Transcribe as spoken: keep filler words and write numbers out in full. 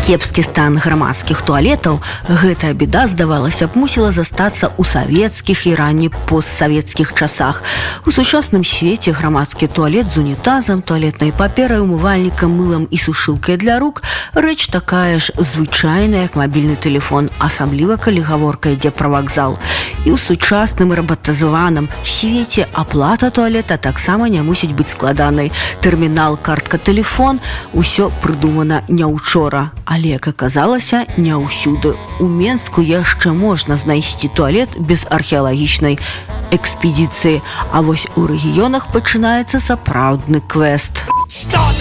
Кепскі стан грамадскіх туалетаў, гэтая беда, здавалася б, мусіла застацца ў савецкіх і ранне постсавецкіх часах. У сучасным свеце грамадскі туалет з унітазам, туалетнай паперай, умывальнікам, мылам і сушылкай для рук рэч такая ж звычайная, як мабільны тэлефон, асабліва калі гаворка ідзе пра вакзал. І ў сучасным рабатызаваным свеце аплата туалета таксама не мусіць быць складанай. Тэрмінал, картка, тэлефон – усё прыдумана не ўчора. Але, як аказалася, не ўсюды. У Менску яшчэ можна знайсці туалет без археалагічнай экспедыцыі. А вось у рэгіёнах пачынаецца сапраўдны квест.